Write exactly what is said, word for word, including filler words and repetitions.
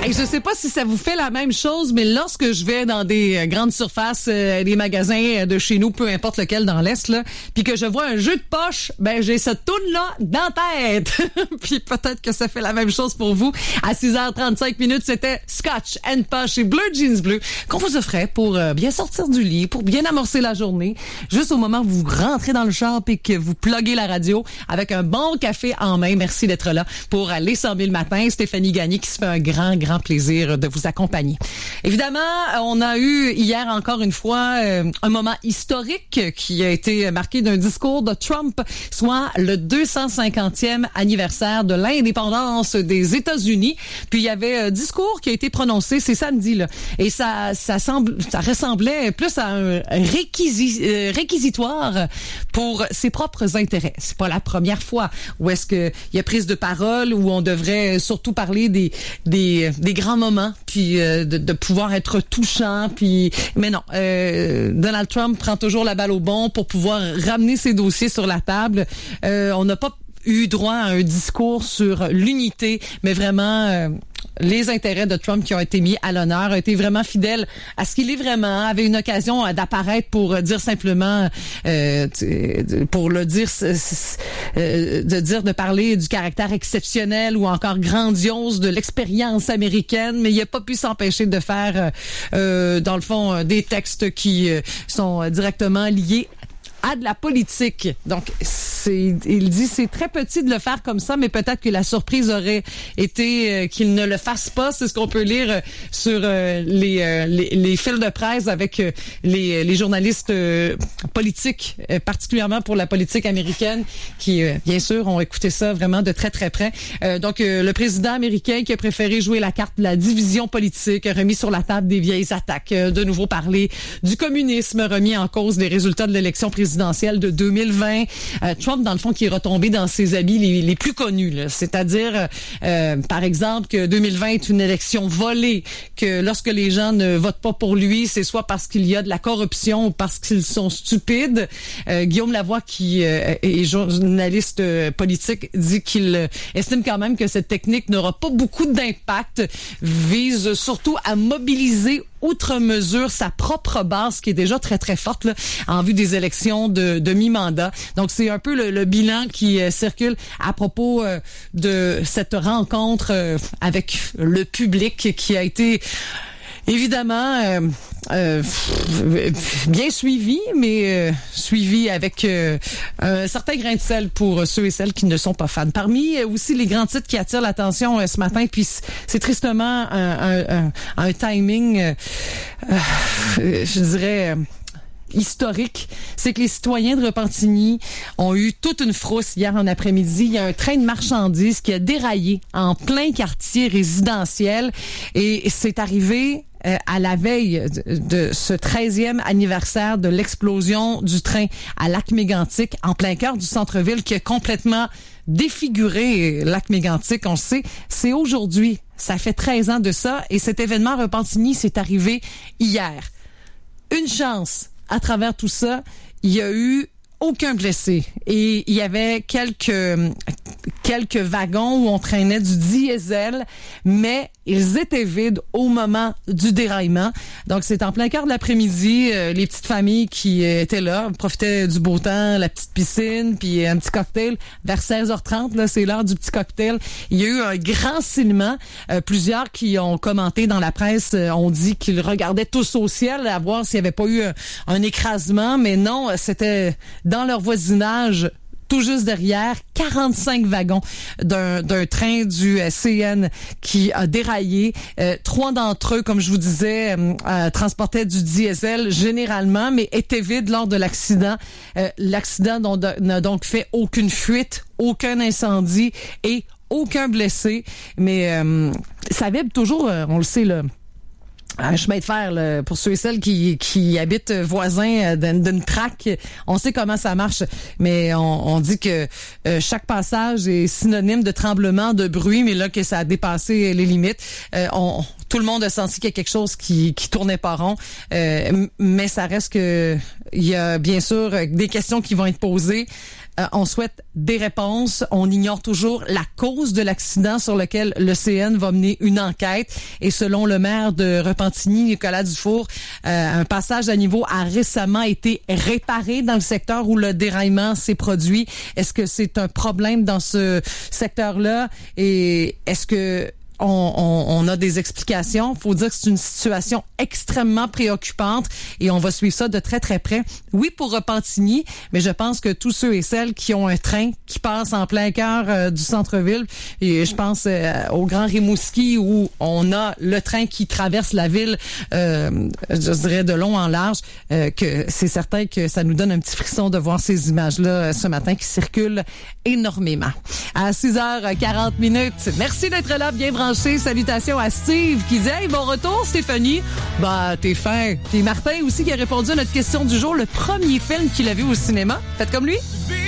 Et je sais pas si ça vous fait la même chose, mais lorsque je vais dans des euh, grandes surfaces, euh, des magasins de chez nous, peu importe lequel dans l'Est, là, puis que je vois un jeu de poche, ben j'ai cette toune-là dans la tête. Puis peut-être que ça fait la même chose pour vous. À six heures trente-cinq minutes, c'était Scotch and Posh et Bleu Jeans Bleu qu'on vous offrait pour euh, bien sortir du lit, pour bien amorcer la journée, juste au moment où vous rentrez dans le shop et que vous pluguez la radio avec un bon café en main. Merci d'être là pour les cent mille matins. Stéphanie Gagné qui se fait un grand, grand plaisir de vous accompagner. Évidemment, on a eu hier encore une fois euh, un moment historique qui a été marqué d'un discours de Trump, soit le deux cent cinquantième anniversaire de l'indépendance des États-Unis. Puis il y avait un discours qui a été prononcé, c'est samedi là, et ça, ça semble, ça ressemblait plus à un réquisi, euh, réquisitoire pour ses propres intérêts. C'est pas la première fois où est-ce que il y a prise de parole où on devrait surtout parler des des, des grands moments, puis euh, de, de pouvoir être touchant, puis mais non, euh, Donald Trump prend toujours la balle au bon pour pouvoir ramener ses dossiers sur la table. Euh, on n'a pas eu droit à un discours sur l'unité, mais vraiment euh, les intérêts de Trump qui ont été mis à l'honneur, a été vraiment fidèle à ce qu'il est vraiment, avait une occasion d'apparaître pour dire simplement, euh, pour le dire, euh, de dire, de parler du caractère exceptionnel ou encore grandiose de l'expérience américaine, mais il n'a pas pu s'empêcher de faire, euh, dans le fond, des textes qui sont directement liés à de la politique. Donc, c'est, il dit c'est très petit de le faire comme ça, mais peut-être que la surprise aurait été euh, qu'il ne le fasse pas. C'est ce qu'on peut lire sur euh, les, euh, les les fils de presse avec euh, les les journalistes euh, politiques, euh, particulièrement pour la politique américaine, qui euh, bien sûr ont écouté ça vraiment de très très près. Euh, donc, euh, le président américain qui a préféré jouer la carte de la division politique, a remis sur la table des vieilles attaques, euh, de nouveau parler du communisme, remis en cause des résultats de l'élection présidentielle de deux mille vingt. Euh, Trump, dans le fond, qui est retombé dans ses habits les, les plus connus, là. C'est-à-dire, euh, par exemple, que deux mille vingt est une élection volée, que lorsque les gens ne votent pas pour lui, c'est soit parce qu'il y a de la corruption ou parce qu'ils sont stupides. Euh, Guillaume Lavoie, qui euh, est journaliste euh, politique, dit qu'il euh, estime quand même que cette technique n'aura pas beaucoup d'impact, vise surtout à mobiliser outre mesure sa propre base qui est déjà très très forte là, en vue des élections de, de mi-mandat. Donc c'est un peu le, le bilan qui euh, circule à propos euh, de cette rencontre euh, avec le public qui a été évidemment euh, euh, bien suivi, mais euh, suivi avec euh, un certain grain de sel pour ceux et celles qui ne sont pas fans. Parmi euh, aussi les grands titres qui attirent l'attention euh, ce matin, puis c'est tristement un, un, un, un timing, euh, euh, je dirais... Euh, historique, c'est que les citoyens de Repentigny ont eu toute une frousse hier en après-midi. Il y a un train de marchandises qui a déraillé en plein quartier résidentiel et c'est arrivé euh, à la veille de, de ce treizième anniversaire de l'explosion du train à Lac-Mégantic, en plein cœur du centre-ville, qui a complètement défiguré Lac-Mégantic. On sait, c'est aujourd'hui. Ça fait treize ans de ça et cet événement à Repentigny, c'est arrivé hier. Une chance. À travers tout ça, il y a eu aucun blessé et il y avait quelques quelques wagons où on traînait du diesel, mais ils étaient vides au moment du déraillement. Donc c'est en plein cœur de l'après-midi, euh, les petites familles qui euh, étaient là profitaient du beau temps, la petite piscine, puis un petit cocktail. Vers seize heures trente, là, c'est l'heure du petit cocktail. Il y a eu un grand silement. Euh, plusieurs qui ont commenté dans la presse euh, ont dit qu'ils regardaient tous au ciel à voir s'il n'y avait pas eu un, un écrasement, mais non, c'était dans leur voisinage. Tout juste derrière, quarante-cinq wagons d'un, d'un train du euh, C N qui a déraillé. Euh, trois d'entre eux, comme je vous disais, euh, euh, transportaient du diesel généralement, mais étaient vides lors de l'accident. Euh, l'accident dont, n'a donc fait aucune fuite, aucun incendie et aucun blessé. Mais euh, ça vibre toujours, euh, on le sait, là. Un chemin de fer là, pour ceux et celles qui qui habitent voisins d'une, d'une traque. On sait comment ça marche, mais on, on dit que euh, chaque passage est synonyme de tremblement, de bruit, mais là que ça a dépassé les limites. Euh, on, tout le monde a senti qu'il y a quelque chose qui qui tournait pas rond, euh, mais ça reste que il y a bien sûr des questions qui vont être posées. Euh, on souhaite des réponses. On ignore toujours la cause de l'accident sur lequel le C N va mener une enquête. Et selon le maire de Repentigny, Nicolas Dufour, euh, un passage à niveau a récemment été réparé dans le secteur où le déraillement s'est produit. Est-ce que c'est un problème dans ce secteur-là? Et est-ce que On, on, on a des explications. Faut dire que c'est une situation extrêmement préoccupante et on va suivre ça de très, très près. Oui, pour Repentigny, mais je pense que tous ceux et celles qui ont un train qui passe en plein cœur euh, du centre-ville, et je pense euh, au Grand Rimouski où on a le train qui traverse la ville, euh, je dirais de long en large, euh, que c'est certain que ça nous donne un petit frisson de voir ces images-là euh, ce matin qui circulent énormément. À six heures quarante minutes, merci d'être là, bien branché. Salutations à Steve qui dit « Hey, bon retour Stéphanie. » Bah, t'es fin. Puis Martin aussi qui a répondu à notre question du jour, le premier film qu'il a vu au cinéma. Faites comme lui.